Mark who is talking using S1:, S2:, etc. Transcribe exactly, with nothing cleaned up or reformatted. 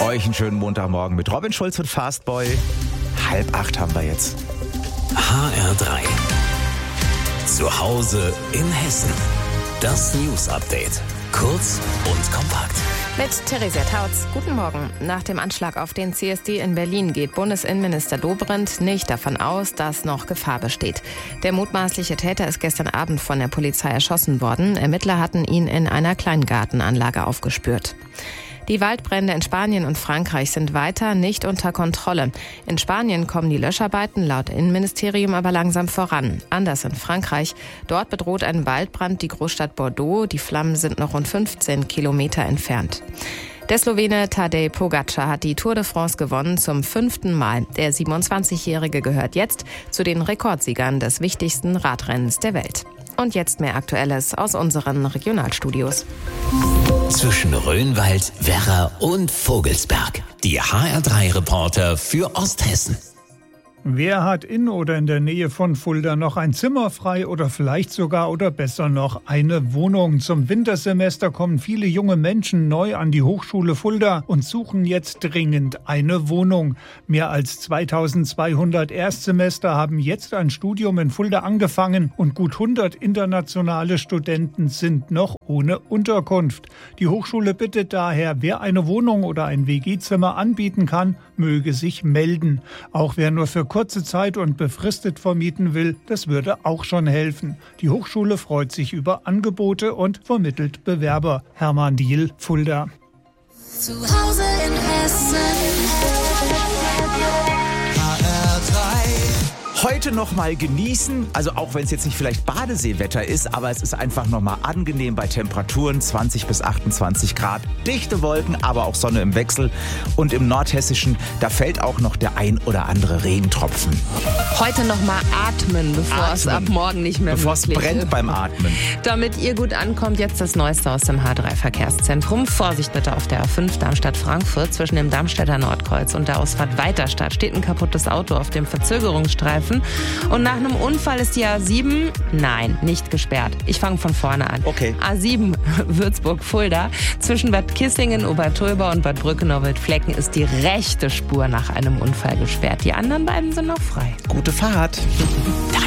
S1: Euch einen schönen Montagmorgen mit Robin Schulz und Fastboy. Halb acht haben wir jetzt.
S2: H R drei. Zu Hause in Hessen. Das News Update. Kurz und kompakt.
S3: Mit Theresia Tautz. Guten Morgen. Nach dem Anschlag auf den C S D in Berlin geht Bundesinnenminister Dobrindt nicht davon aus, dass noch Gefahr besteht. Der mutmaßliche Täter ist gestern Abend von der Polizei erschossen worden. Ermittler hatten ihn in einer Kleingartenanlage aufgespürt. Die Waldbrände in Spanien und Frankreich sind weiter nicht unter Kontrolle. In Spanien kommen die Löscharbeiten laut Innenministerium aber langsam voran. Anders in Frankreich. Dort bedroht ein Waldbrand die Großstadt Bordeaux. Die Flammen sind noch rund fünfzehn Kilometer entfernt. Der Slowene Tadej Pogačar hat die Tour de France gewonnen zum fünften Mal. Der siebenundzwanzigjährige gehört jetzt zu den Rekordsiegern des wichtigsten Radrennens der Welt. Und jetzt mehr Aktuelles aus unseren Regionalstudios.
S2: Zwischen Rhönwald, Werra und Vogelsberg. Die H R drei Reporter für Osthessen.
S4: Wer hat in oder in der Nähe von Fulda noch ein Zimmer frei oder vielleicht sogar oder besser noch eine Wohnung? Zum Wintersemester kommen viele junge Menschen neu an die Hochschule Fulda und suchen jetzt dringend eine Wohnung. Mehr als zweitausendzweihundert Erstsemester haben jetzt ein Studium in Fulda angefangen und gut hundert internationale Studenten sind noch ohne Unterkunft. Die Hochschule bittet daher, wer eine Wohnung oder ein W G-Zimmer anbieten kann, möge sich melden. Auch wer nur für kurze Zeit und befristet vermieten will, das würde auch schon helfen. Die Hochschule freut sich über Angebote und vermittelt Bewerber. Hermann Diehl, Fulda.
S5: Zu Hause in Hessen.
S1: Heute noch mal genießen, also auch wenn es jetzt nicht vielleicht Badeseewetter ist, aber es ist einfach noch mal angenehm bei Temperaturen zwanzig bis achtundzwanzig Grad. Dichte Wolken, aber auch Sonne im Wechsel. Und im Nordhessischen, da fällt auch noch der ein oder andere Regentropfen.
S3: Heute noch mal atmen, bevor
S1: Atmen.
S3: es ab morgen nicht mehr
S1: Bevor es
S3: möglich
S1: brennt
S3: ist.
S1: beim Atmen.
S3: Damit ihr gut ankommt, jetzt das Neueste aus dem H drei Verkehrszentrum. Vorsicht bitte auf der A fünf Darmstadt-Frankfurt zwischen dem Darmstädter Nordkreuz und der Ausfahrt Weiterstadt steht ein kaputtes Auto auf dem Verzögerungsstreifen. Und nach einem Unfall ist die A sieben, nein, nicht gesperrt. Ich fange von vorne an.
S1: Okay.
S3: A sieben Würzburg-Fulda. Zwischen Bad Kissingen, Obertolba und Bad Brückenau-Wildflecken ist die rechte Spur nach einem Unfall gesperrt. Die anderen beiden sind noch frei.
S1: Gute Fahrt.